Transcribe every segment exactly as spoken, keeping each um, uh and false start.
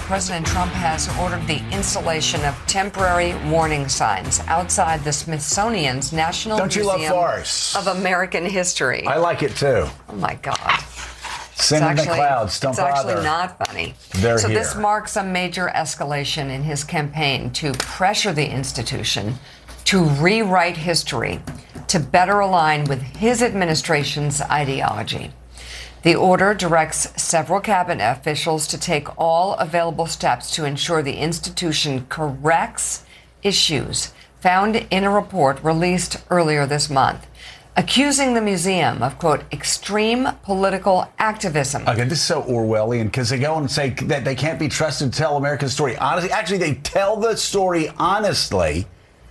President Trump has ordered the installation of temporary warning signs outside the Smithsonian's National Don't you Museum love farce? of American History. I like it too. Oh my God. Sing in the clouds, don't It's bother. actually not funny. They're so here. this marks a major escalation in his campaign to pressure the institution to rewrite history to better align with his administration's ideology. The order directs several cabinet officials to take all available steps to ensure the institution corrects issues found in a report released earlier this month, accusing the museum of, quote, extreme political activism. Okay, this is so Orwellian because they go and say that they can't be trusted to tell America's story honestly. Actually, they tell the story honestly,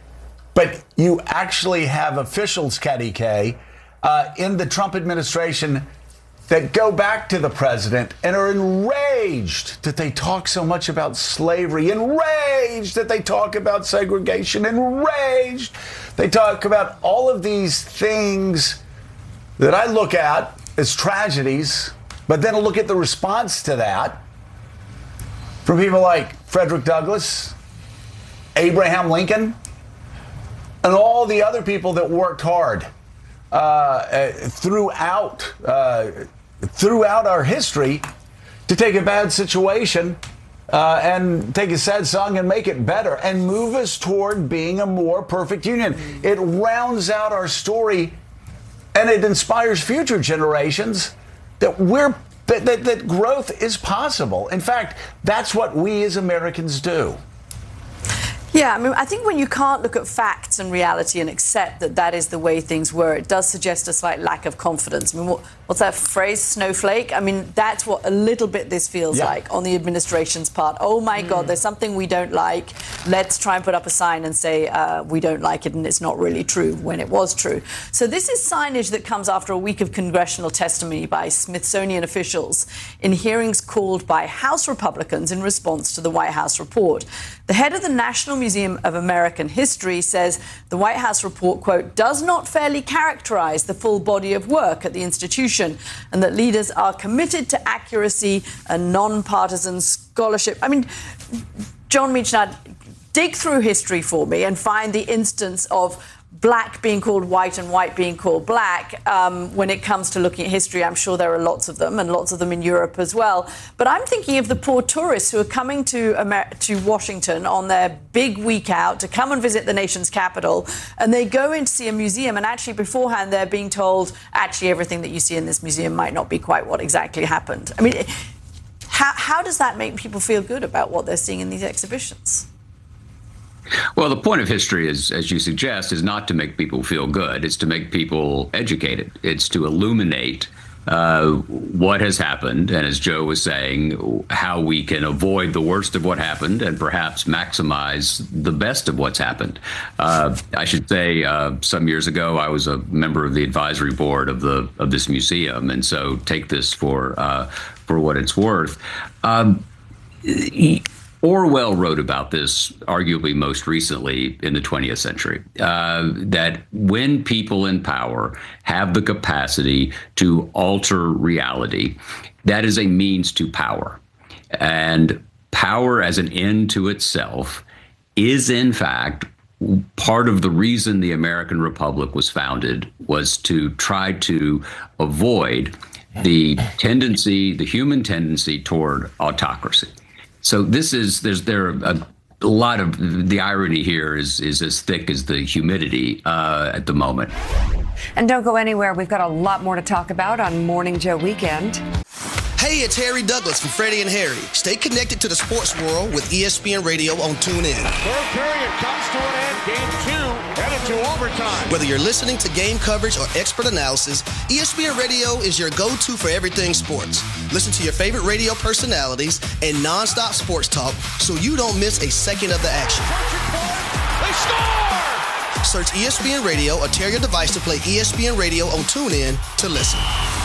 but you actually have officials, K D K, uh, in the Trump administration that go back to the president and are enraged that they talk so much about slavery, enraged that they talk about segregation, enraged they talk about all of these things that I look at as tragedies, but then I look at the response to that from people like Frederick Douglass, Abraham Lincoln, and all the other people that worked hard uh, uh, throughout uh, throughout our history to take a bad situation uh, and take a sad song and make it better and move us toward being a more perfect union. It rounds out our story and it inspires future generations that we're that, that, that growth is possible. In fact, that's what we as Americans do. Yeah, I mean, I think when you can't look at facts and reality and accept that that is the way things were, it does suggest a slight lack of confidence. I mean, what, what's that phrase, snowflake? I mean, that's what a little bit this feels yeah. like on the administration's part. Oh, my mm. God, there's something we don't like. Let's try and put up a sign and say uh, we don't like it and it's not really true when it was true. So this is signage that comes after a week of congressional testimony by Smithsonian officials in hearings called by House Republicans in response to the White House report. The head of the National Museum of American History says the White House report, quote, does not fairly characterize the full body of work at the institution and that leaders are committed to accuracy and nonpartisan scholarship. I mean, John Meachnad, dig through history for me and find the instance of black being called white and white being called black. Um, when it comes to looking at history, I'm sure there are lots of them and lots of them in Europe as well. But I'm thinking of the poor tourists who are coming to Amer- to Washington on their big week out to come and visit the nation's capital. And they go in to see a museum and actually beforehand they're being told, actually, everything that you see in this museum might not be quite what exactly happened. I mean, how, how does that make people feel good about what they're seeing in these exhibitions? Well, the point of history is, as you suggest, is not to make people feel good. It's to make people educated. It's to illuminate uh, what has happened. And as Joe was saying, how we can avoid the worst of what happened and perhaps maximize the best of what's happened. Uh, I should say uh, some years ago, I was a member of the advisory board of the of this museum. And so take this for uh, for what it's worth. Um, he, Orwell wrote about this arguably most recently in the twentieth century, uh, that when people in power have the capacity to alter reality, that is a means to power. And power as an end to itself is, in fact, part of the reason the American Republic was founded, was to try to avoid the tendency, the human tendency toward autocracy. So this is, there's there a, a lot of, the irony here is is as thick as the humidity uh, at the moment. And don't go anywhere. We've got a lot more to talk about on Morning Joe Weekend. Hey, it's Harry Douglas from Freddie and Harry. Stay connected to the sports world with E S P N Radio on TuneIn. Third period comes to an end. Game two headed to overtime. Whether you're listening to game coverage or expert analysis, E S P N Radio is your go-to for everything sports. Listen to your favorite radio personalities and nonstop sports talk so you don't miss a second of the action. They score! Search E S P N Radio or tear your device to play E S P N Radio on TuneIn to listen.